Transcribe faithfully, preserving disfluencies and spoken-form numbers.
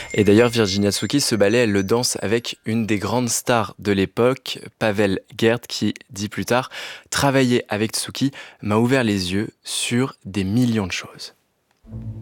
Et d'ailleurs, Virginia Tsouki, ce ballet, elle le danse avec une des grandes stars de l'époque, Pavel Gert, qui dit plus tard: travailler avec Tsouki m'a ouvert les yeux sur des millions de choses.